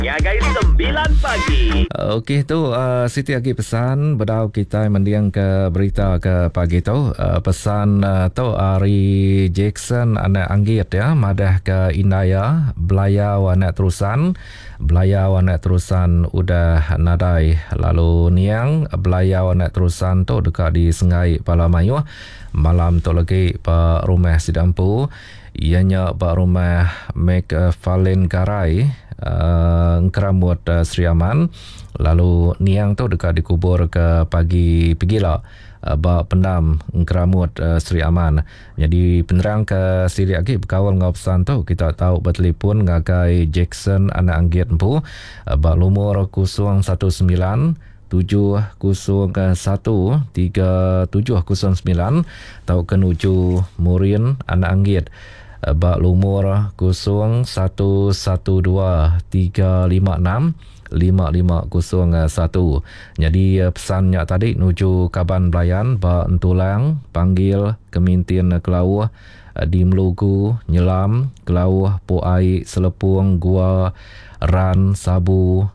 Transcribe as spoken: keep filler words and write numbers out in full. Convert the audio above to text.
Ngagai sembilan pagi. Okey tu uh, Siti lagi pesan bedau kita mendiang ke berita ke pagi tu uh, pesan uh, tu Ari Jackson anak anggit ya madah ke Inaya belayau anak terusan belayau anak terusan udah nadai lalu niang belayau anak terusan tu dekat di Sengai Palamayu malam tu lagi pa rumah Sidampu ianya pa rumah McFarlane Garai uh, Keramut uh, Sri Aman lalu niang tu dekat dikubur ke pagi pigila uh, ba pendam Keramut uh, Sri Aman. Jadi penerang ke siri lagi berkawal ngapsan tu kita tahu bertelefon ngagai Jackson anak anggit empu uh, ba lumur kosong satu sembilan tujuh kosong satu tiga tujuh kosong sembilan tau kenuju Murin anak anggit bak lumur kosong satu satu dua tiga lima enam lima lima kosong satu. Jadi pesannya tadi nuju Kaban Belayan ba Entulang panggil Kemintin Kelau di Melugu Nyelam Kelau Puai Selepung Gua Ran Sabu